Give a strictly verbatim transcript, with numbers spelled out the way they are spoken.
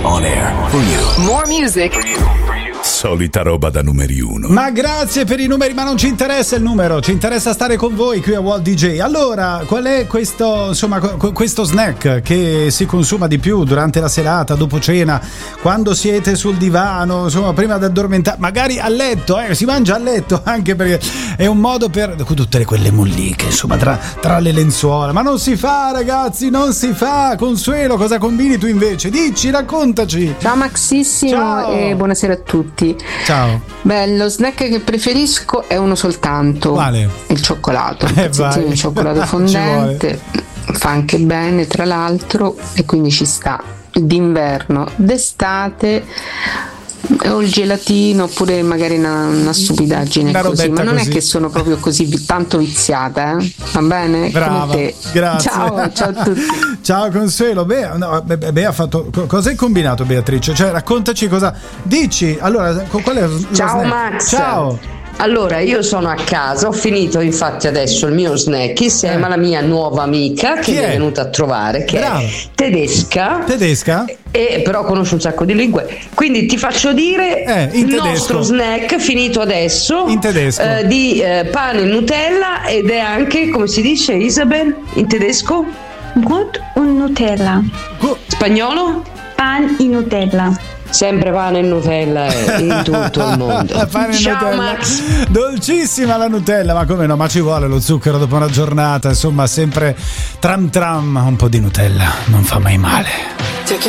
On air for you. More music. For you. For you. Solita roba da numeri uno. Ma grazie per i numeri, ma non ci interessa il numero, ci interessa stare con voi qui a Walt D J. Allora, qual è questo, insomma, questo snack che si consuma di più durante la serata, dopo cena, quando siete sul divano, insomma, prima di addormentare, magari a letto, eh, si mangia a letto, anche perché è un modo per tutte quelle molliche, insomma, tra, tra le lenzuola. Ma non si fa, ragazzi, non si fa. Consuelo, cosa combini tu invece? Dici, raccontaci. Ciao Maxissimo. Ciao. E buonasera a tutti. Ciao. Beh, lo snack che preferisco è uno soltanto. Quale? Il cioccolato, il Eh, pezzettino vai. di cioccolato Ci fondente. Fa anche bene, tra l'altro, e quindi ci sta. D'inverno, d'estate, o il gelatino, oppure magari una, una stupidaggine Una così, ma non così. è che sono proprio così vi- tanto viziata, eh? Va bene? Brava, Come te. grazie. Ciao, ciao a tutti. Ciao Consuelo. Bea, no, Be- Bea ha fatto. co- Cosa hai combinato, Beatrice? Cioè, raccontaci cosa. Dici, allora, co- qual è lo Ciao snack? Max. Ciao. Allora, io sono a casa, ho finito infatti adesso il mio snack insieme Eh. alla mia nuova amica che Chi mi è? è venuta a trovare, che Brava. è tedesca. Tedesca? E però conosce un sacco di lingue, quindi ti faccio dire Eh, in il tedesco. nostro snack finito adesso In tedesco. eh, di eh, pane e Nutella, ed è anche, come si dice, Isabel, in tedesco? Brot und Nutella. Gu- Spagnolo? Pan in Nutella. Sempre pane e Nutella eh, in tutto il mondo. Pane e Ciao Nutella. Max. Dolcissima la Nutella, ma come no? Ma ci vuole lo zucchero dopo una giornata, insomma, sempre tram tram, un po' di Nutella non fa mai male.